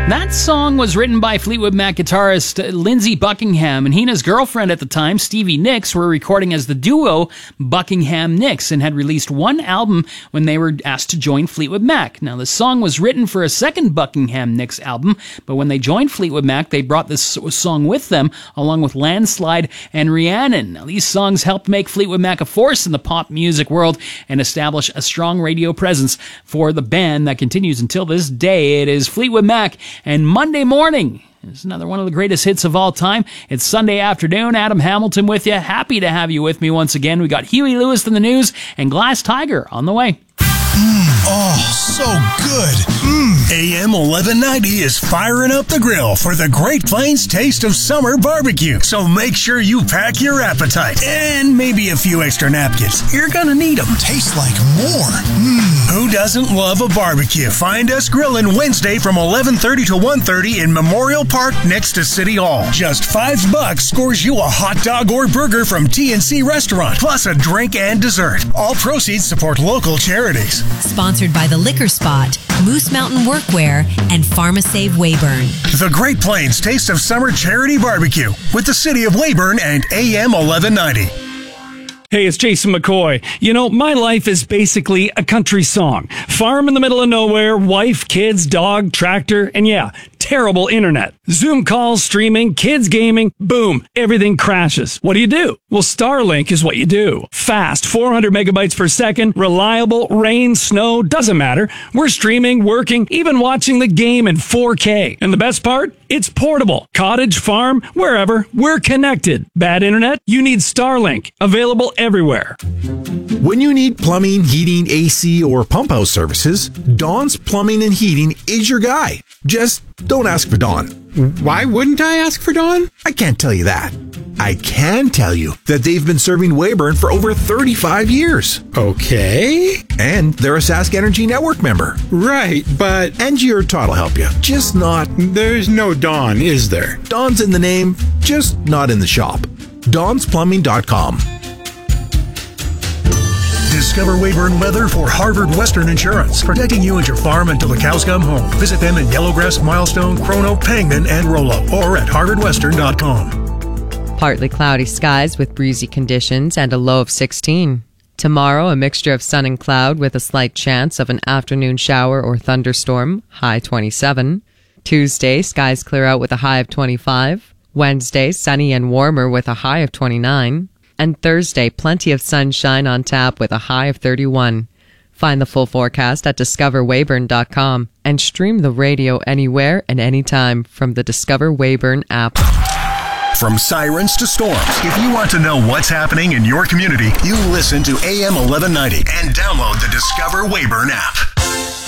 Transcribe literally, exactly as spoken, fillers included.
That song was written by Fleetwood Mac guitarist Lindsey Buckingham, and he and his girlfriend at the time, Stevie Nicks, were recording as the duo Buckingham Nicks and had released one album when they were asked to join Fleetwood Mac. Now, the song was written for a second Buckingham Nicks album, but when they joined Fleetwood Mac, they brought this song with them, along with Landslide and Rhiannon. Now, these songs helped make Fleetwood Mac a force in the pop music world and establish a strong radio presence for the band that continues until this day. It is Fleetwood Mac and Monday Morning. It's another one of the greatest hits of all time. It's Sunday afternoon. Adam Hamilton with you. Happy to have you with me once again. We got Huey Lewis in the news and Glass Tiger on the way. Mm, oh, so good. Mm. A M eleven ninety is firing up the grill for the Great Plains Taste of Summer Barbecue. So make sure you pack your appetite and maybe a few extra napkins. You're gonna need them. Tastes like more. Mm. Who doesn't love a barbecue? Find us grilling Wednesday from eleven thirty to one thirty in Memorial Park next to City Hall. Just five bucks scores you a hot dog or burger from T and C Restaurant, plus a drink and dessert. All proceeds support local charities. Sponsored by The Liquor Spot, Moose Mountain Workwear, and PharmaSave Weyburn. The Great Plains Taste of Summer Charity Barbecue with the City of Weyburn and A M eleven ninety. Hey, it's Jason McCoy. You know, my life is basically a country song. Farm in the middle of nowhere, wife, kids, dog, tractor, and yeah, terrible internet. Zoom calls, streaming, kids gaming, boom, everything crashes. What do you do? Well, Starlink is what you do. Fast, four hundred megabytes per second, reliable, rain, snow, doesn't matter. We're streaming, working, even watching the game in four K. And the best part? It's portable. Cottage, farm, wherever, we're connected. Bad internet? You need Starlink. Available everywhere. When you need plumbing, heating, A C, or pump house services, Dawn's Plumbing and Heating is your guy. Just don't ask for Dawn. Why wouldn't I ask for Dawn? I can't tell you that. I can tell you that they've been serving Weyburn for over thirty-five years. Okay. And they're a Sask Energy Network member. Right, but... Angie or Todd will help you. Just not... There's no Dawn, is there? Dawn's in the name, just not in the shop. Dawns Plumbing dot com. Discover Weyburn Weather for Harvard Western Insurance, protecting you and your farm until the cows come home. Visit them in Yellowgrass, Milestone, Chrono, Pangman, and Rollo, or at harvard western dot com. Partly cloudy skies with breezy conditions and a low of sixteen. Tomorrow, a mixture of sun and cloud with a slight chance of an afternoon shower or thunderstorm, high twenty-seven. Tuesday, skies clear out with a high of twenty-five. Wednesday, sunny and warmer with a high of twenty-nine. And Thursday, plenty of sunshine on tap with a high of thirty-one. Find the full forecast at discover weyburn dot com and stream the radio anywhere and anytime from the Discover Weyburn app. From sirens to storms, if you want to know what's happening in your community, you listen to A M eleven ninety and download the Discover Weyburn app.